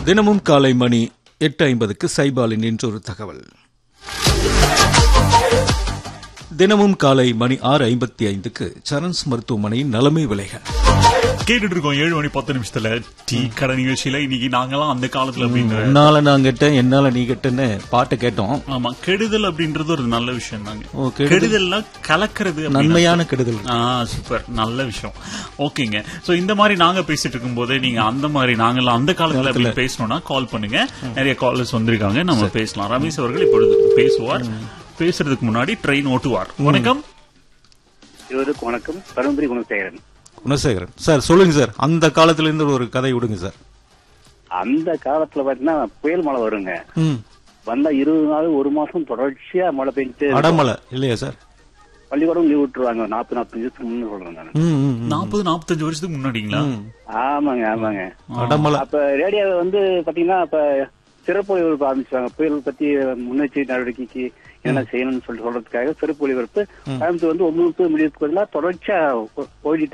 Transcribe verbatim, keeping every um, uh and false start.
தினமும் காலை மணி எட்டு ஐம்பதுக்கு சைபாலின் என்றொரு தகவல். தினமும் காலை மணி ஆறு ஐம்பத்தி ஐந்துக்கு சரண்ஸ் மருத்துவமனையின் நலமே விலைக கேட்டுட்டு இருக்கோம். ஏழு மணி பத்து நிமிஷத்துல டீ கடை நிகழ்ச்சியில இன்னைக்கு நாங்கெல்லாம் அந்த காலத்துல அப்படின்னு என்னால நான் கேட்டேன் என்னால நீ கேட்டேன்னு பாட்டு கேட்டோம். ஆமா, கெடுதல் அப்படின்றது ஒரு நல்ல விஷயம் தாங்க. கெடுதல்னா கலக்கிறது, நன்மையான கெடுதல். சூப்பர், நல்ல விஷயம். ஓகேங்க. சோ இந்த மாதிரி நாங்க பேசிட்டு இருக்கும் போதே நீங்க அந்த மாதிரி நாங்கெல்லாம் அந்த காலத்துல அப்படி பேசணும்னா கால் பண்ணுங்க. நிறைய காலர்ஸ் வந்திருக்காங்க, நம்ம பேசலாம். ரமேஷ் அவர்கள் இப்பொழுது பேசுவார். பேசுறதுக்கு முன்னாடி ட்ரெயின் ஓட்டுவார். வணக்கம். வணக்கம். தருமபுரி குணசேகரன். குணசேகரன் சார், சொல்லுங்க சார். அந்த காலத்துல இருந்து ஒரு கதை விடுங்க சார். அந்த காலத்துல பாத்தீங்கன்னா புயல் மழை வருங்க. வந்தா இருபது நாள் ஒரு மாசம் தொடர்ச்சியா மழை பெஞ்சு அடமழை இல்லையா சார்? பள்ளிக்கூடம் லீவ் விட்டுருவாங்க. நாற்பது நாற்பத்தஞ்சு வருஷத்துக்கு முன்னாடி சொல்றேன். நாற்பது நாற்பத்தஞ்சு வருஷத்துக்கு முன்னாடிங்களா? ஆமாங்க ஆமாங்க. அடமழை. அப்ப ரேடியோவை வந்து பாத்தீங்கன்னா அப்ப சிறப்பு ஒளிபரப்பு ஆரம்பிச்சாங்க. புயல் பத்தி முன்னெச்சரிக்கை நடவடிக்கைக்கு என்ன செய்யணும்னு சொல்லிட்டு சொல்றதுக்காக சிறப்பு ஒளிபரப்பு கோயம்புத்தூர் வந்து ஒன்பது முப்பது மணி தொடர்ச்சியா ஓடிட்டு